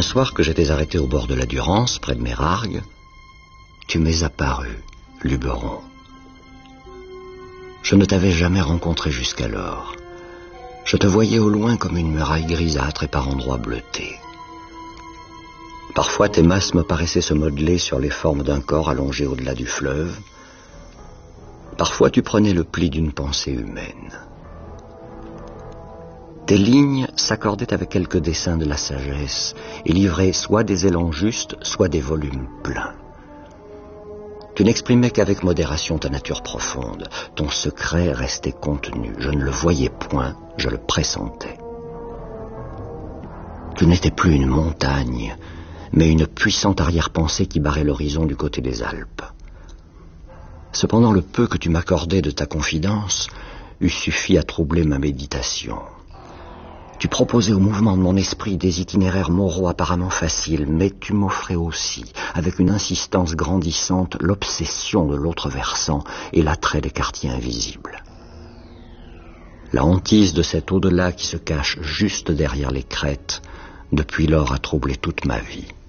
Un soir que j'étais arrêté au bord de la Durance, près de Mérargues, tu m'es apparu, Luberon. Je ne t'avais jamais rencontré jusqu'alors. Je te voyais au loin comme une muraille grisâtre et par endroits bleutée. Parfois, tes masses me paraissaient se modeler sur les formes d'un corps allongé au-delà du fleuve. Parfois, tu prenais le pli d'une pensée humaine. Tes lignes s'accordaient avec quelques dessins de la sagesse et livraient soit des élans justes, soit des volumes pleins. Tu n'exprimais qu'avec modération ta nature profonde. Ton secret restait contenu. Je ne le voyais point, je le pressentais. Tu n'étais plus une montagne, mais une puissante arrière-pensée qui barrait l'horizon du côté des Alpes. Cependant, le peu que tu m'accordais de ta confidence eût suffi à troubler ma méditation. Tu proposais au mouvement de mon esprit des itinéraires moraux apparemment faciles, mais tu m'offrais aussi, avec une insistance grandissante, l'obsession de l'autre versant et l'attrait des quartiers invisibles. La hantise de cet au-delà qui se cache juste derrière les crêtes, depuis lors a troublé toute ma vie.